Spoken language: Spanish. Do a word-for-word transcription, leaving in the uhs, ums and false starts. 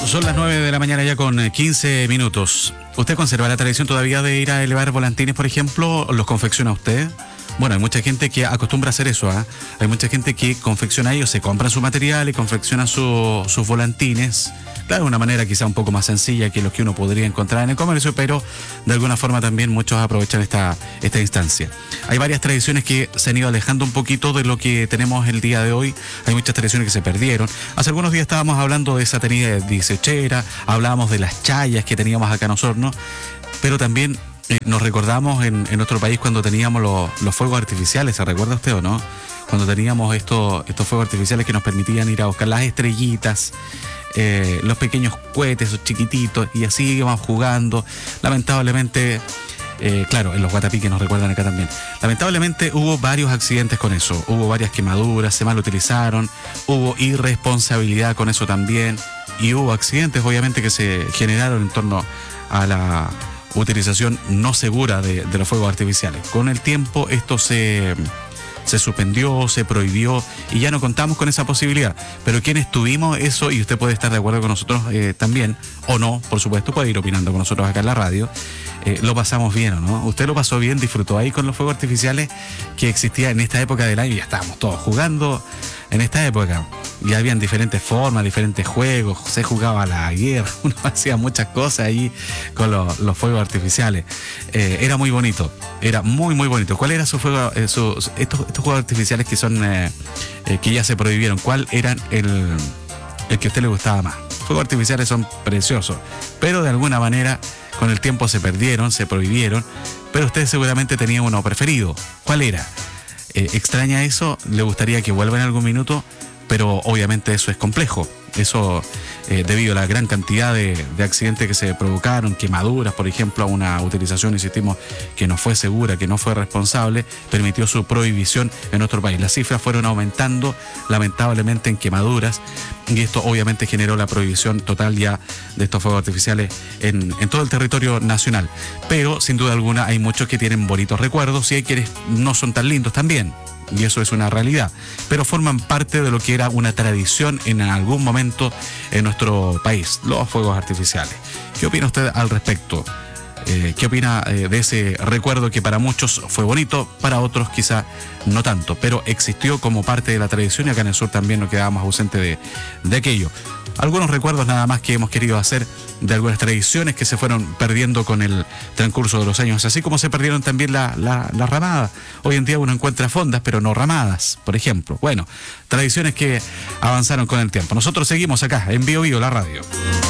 Son las nueve de la mañana ya con quince minutos. ¿Usted conserva la tradición todavía de ir a elevar volantines, por ejemplo? ¿Los confecciona usted? Bueno, hay mucha gente que acostumbra a hacer eso, ¿eh? Hay mucha gente que confecciona ellos, se compran su material y confecciona su, sus volantines. Claro, de una manera quizá un poco más sencilla que lo que uno podría encontrar en el comercio, pero de alguna forma también muchos aprovechan esta, esta instancia. Hay varias tradiciones que se han ido alejando un poquito de lo que tenemos el día de hoy. Hay muchas tradiciones que se perdieron. Hace algunos días estábamos hablando de esa tenida dieciochera, hablábamos de las chayas que teníamos acá en Osorno, pero también eh, nos recordamos en, en nuestro país cuando teníamos los, los fuegos artificiales. ¿Se recuerda usted o no? Cuando teníamos estos, estos fuegos artificiales que nos permitían ir a buscar las estrellitas, Eh, los pequeños cohetes, esos chiquititos, y así íbamos jugando. Lamentablemente, eh, claro, en los guatapiques nos recuerdan acá también. Lamentablemente hubo varios accidentes con eso, hubo varias quemaduras, se mal utilizaron, hubo irresponsabilidad con eso también, y hubo accidentes obviamente que se generaron en torno a la utilización no segura de, de los fuegos artificiales. Con el tiempo esto se... se suspendió, se prohibió y ya no contamos con esa posibilidad. Pero quienes tuvimos eso, y usted puede estar de acuerdo con nosotros eh, también, o no, por supuesto, puede ir opinando con nosotros acá en la radio, eh, lo pasamos bien, ¿o no? ¿Usted lo pasó bien? ¿Disfrutó ahí con los fuegos artificiales que existía en esta época del año? Ya estábamos todos jugando en esta época. Ya habían diferentes formas, diferentes juegos, se jugaba a la guerra, uno hacía muchas cosas ahí con los, los fuegos artificiales. Eh, era muy bonito, era muy muy bonito. ¿Cuál era su fuego, eh, su, estos, estos juegos artificiales que son eh, eh, que ya se prohibieron? ¿Cuál era el, el que a usted le gustaba más? Fuegos artificiales son preciosos, pero de alguna manera con el tiempo se perdieron, se prohibieron, pero usted seguramente tenía uno preferido. ¿Cuál era? Eh, ¿Extraña eso? ¿Le gustaría que vuelva en algún minuto? Pero obviamente eso es complejo. Eso eh, debido a la gran cantidad de, de accidentes que se provocaron, quemaduras, por ejemplo, a una utilización, insistimos, que no fue segura, que no fue responsable, permitió su prohibición en nuestro país. Las cifras fueron aumentando lamentablemente en quemaduras y esto obviamente generó la prohibición total ya de estos fuegos artificiales en, en todo el territorio nacional. Pero sin duda alguna hay muchos que tienen bonitos recuerdos y hay quienes no son tan lindos también. Y eso es una realidad, pero forman parte de lo que era una tradición en algún momento en nuestro país, los fuegos artificiales. ¿Qué opina usted al respecto? Eh, ¿Qué opina eh, de ese recuerdo que para muchos fue bonito, para otros quizá no tanto, pero existió como parte de la tradición y acá en el sur también nos quedábamos ausentes de, de aquello? Algunos recuerdos nada más que hemos querido hacer de algunas tradiciones que se fueron perdiendo con el transcurso de los años, así como se perdieron también las la, la ramadas. Hoy en día uno encuentra fondas, pero no ramadas, por ejemplo. Bueno, tradiciones que avanzaron con el tiempo. Nosotros seguimos acá, en Bio Bio, la radio.